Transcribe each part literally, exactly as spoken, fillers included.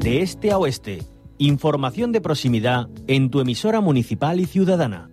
de este a oeste. Información de proximidad en tu emisora municipal y ciudadana.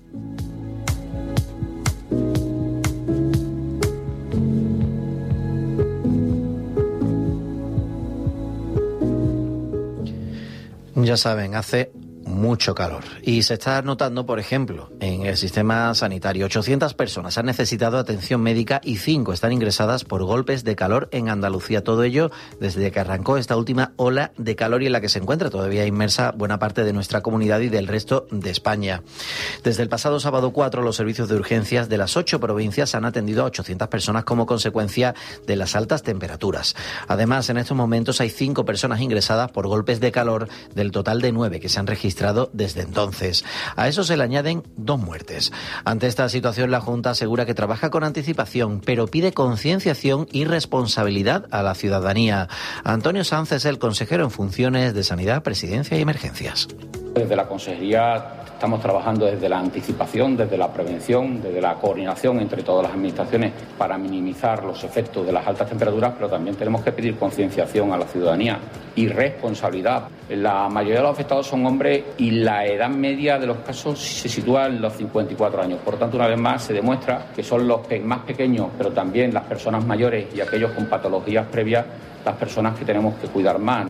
Ya saben, hace mucho calor y se está notando, por ejemplo, en el sistema sanitario. ochocientas personas han necesitado atención médica y cinco están ingresadas por golpes de calor en Andalucía. Todo ello desde que arrancó esta última ola de calor y en la que se encuentra todavía inmersa buena parte de nuestra comunidad y del resto de España. Desde el pasado sábado cuatro, los servicios de urgencias de las ocho provincias han atendido a ochocientas personas como consecuencia de las altas temperaturas. Además, en estos momentos hay cinco personas ingresadas por golpes de calor del total de nueve que se han registrado desde entonces. A eso se le añaden dos muertes. Ante esta situación, la Junta asegura que trabaja con anticipación, pero pide concienciación y responsabilidad a la ciudadanía. Antonio Sanz es el consejero en funciones de Sanidad, Presidencia y Emergencias. Desde la Consejería estamos trabajando desde la anticipación, desde la prevención, desde la coordinación entre todas las administraciones para minimizar los efectos de las altas temperaturas, pero también tenemos que pedir concienciación a la ciudadanía y responsabilidad. La mayoría de los afectados son hombres y la edad media de los casos se sitúa en los cincuenta y cuatro años. Por tanto, una vez más se demuestra que son los más pequeños, pero también las personas mayores y aquellos con patologías previas, las personas que tenemos que cuidar más.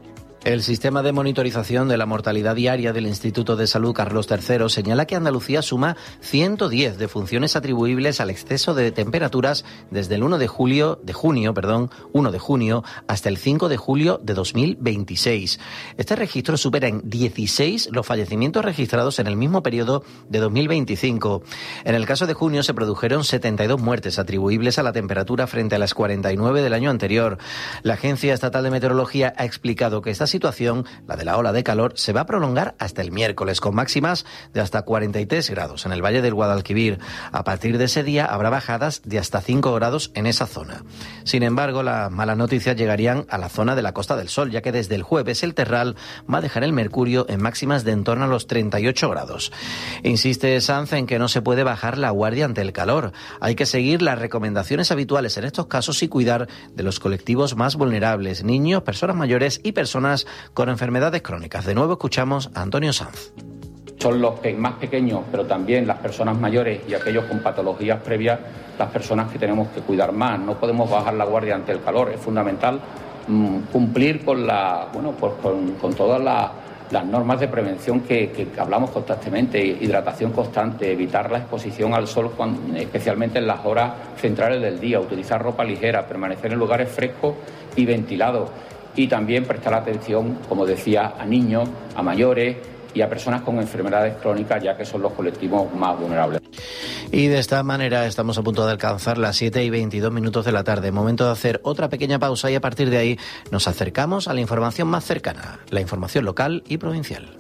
El sistema de monitorización de la mortalidad diaria del Instituto de Salud Carlos tercero señala que Andalucía suma ciento diez defunciones atribuibles al exceso de temperaturas desde el uno de julio, de junio, perdón, uno de junio hasta el cinco de julio de dos mil veintiséis. Este registro supera en dieciséis los fallecimientos registrados en el mismo periodo de dos mil veinticinco. En el caso de junio se produjeron setenta y dos muertes atribuibles a la temperatura frente a las cuarenta y nueve del año anterior. La Agencia Estatal de Meteorología ha explicado que esta situación, la de la ola de calor, se va a prolongar hasta el miércoles, con máximas de hasta cuarenta y tres grados en el Valle del Guadalquivir. A partir de ese día habrá bajadas de hasta cinco grados en esa zona. Sin embargo, las malas noticias llegarían a la zona de la Costa del Sol, ya que desde el jueves el terral va a dejar el mercurio en máximas de en torno a los treinta y ocho grados. Insiste Sanz en que no se puede bajar la guardia ante el calor. Hay que seguir las recomendaciones habituales en estos casos y cuidar de los colectivos más vulnerables: niños, personas mayores y personas con enfermedades crónicas. De nuevo escuchamos a Antonio Sanz. Son los más pequeños, pero también las personas mayores y aquellos con patologías previas, las personas que tenemos que cuidar más. No podemos bajar la guardia ante el calor. Es fundamental mmm, cumplir con la, bueno, pues con, con todas las, las normas de prevención que, que hablamos constantemente: hidratación constante, evitar la exposición al sol, cuando, especialmente en las horas centrales del día, utilizar ropa ligera, permanecer en lugares frescos y ventilados. Y también prestar atención, como decía, a niños, a mayores y a personas con enfermedades crónicas, ya que son los colectivos más vulnerables. Y de esta manera estamos a punto de alcanzar las siete y veintidós minutos de la tarde. Momento de hacer otra pequeña pausa y a partir de ahí nos acercamos a la información más cercana, la información local y provincial.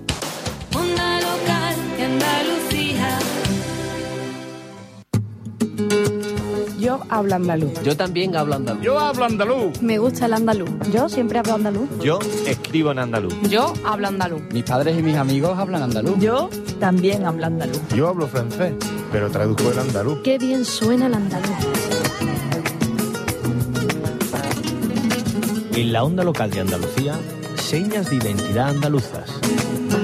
Onda local de Andalucía. Yo hablo andaluz. Yo también hablo andaluz. Yo hablo andaluz. Me gusta el andaluz. Yo siempre hablo andaluz. Yo escribo en andaluz. Yo hablo andaluz. Mis padres y mis amigos hablan andaluz. Yo también hablo andaluz. Yo hablo francés, pero traduzco el andaluz. Qué bien suena el andaluz. En la onda local de Andalucía, señas de identidad andaluzas.